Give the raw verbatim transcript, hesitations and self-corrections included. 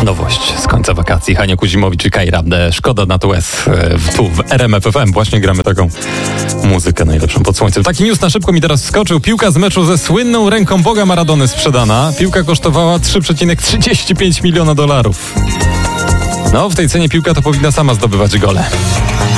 nowość z końca wakacji. Hania Kuzimowicz i Kajra. Szkoda na to łez. Tu w R M F F M właśnie gramy taką muzykę najlepszą pod słońcem. Taki news na szybko mi teraz wskoczył. Piłka z meczu ze słynną ręką Boga Maradony sprzedana. Piłka kosztowała trzy przecinek trzydzieści pięć miliona dolarów. No, w tej cenie piłka to powinna sama zdobywać gole.